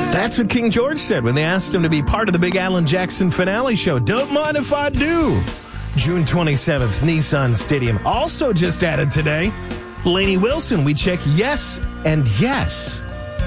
That's what King George said when they asked him to be part of the big Alan Jackson finale show. Don't mind if I do. June 27th, Nissan Stadium. Also just added today, Lainey Wilson. We check yes and yes.